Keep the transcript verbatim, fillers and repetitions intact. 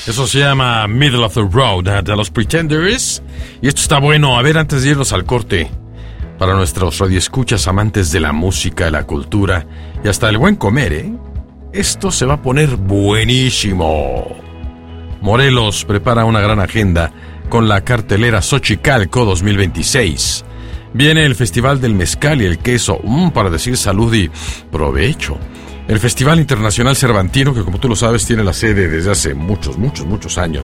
Eso se llama Middle of the Road, ¿eh? De los Pretenders. Y esto está bueno. A ver, antes de irnos al corte, para nuestros radioescuchas amantes de la música, de la cultura y hasta el buen comer, ¿eh? Esto se va a poner buenísimo. Morelos prepara una gran agenda con la cartelera Xochicalco dos mil veintiséis. Viene el Festival del Mezcal y el Queso, mmm, para decir salud y provecho. El Festival Internacional Cervantino, que como tú lo sabes tiene la sede desde hace muchos, muchos, muchos años.